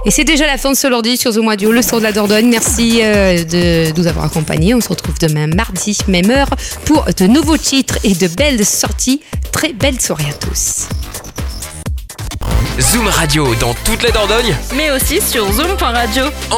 Et c'est déjà la fin de ce lundi sur Zoom Radio, le son de la Dordogne. Merci de nous avoir accompagnés. On se retrouve demain mardi, même heure, pour de nouveaux titres et de belles sorties. Très belle soirée à tous. Zoom Radio dans toute la Dordogne, mais aussi sur zoom.radio.